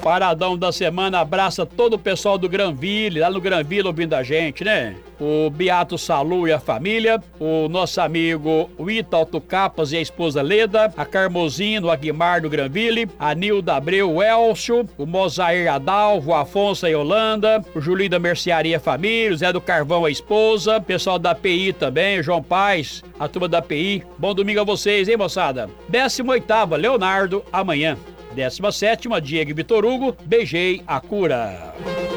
Paradão da semana abraça todo o pessoal do Granville, lá no Granville ouvindo a gente, né? O Beato Salu e a família, o nosso amigo Ítalo Capas e a esposa Leda, a Carmozino, a Guimar do Granville, a Nilda Abreu, o Elcio, o Mozair Adalvo, o Afonso e a Yolanda, o Julinho da Mercearia Família, o Zé do Carvão, a esposa, o pessoal da PI também, o João Paz, a turma da PI. Bom domingo a vocês, hein, moçada? 18ª, Leonardo, amanhã. 17ª, Diego e Vitor Hugo, beijei a cura.